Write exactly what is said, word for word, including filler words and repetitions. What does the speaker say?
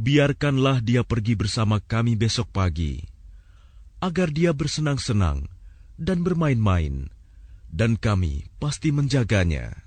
biarkanlah dia pergi bersama kami besok pagi, agar dia bersenang-senang dan bermain-main, dan kami pasti menjaganya.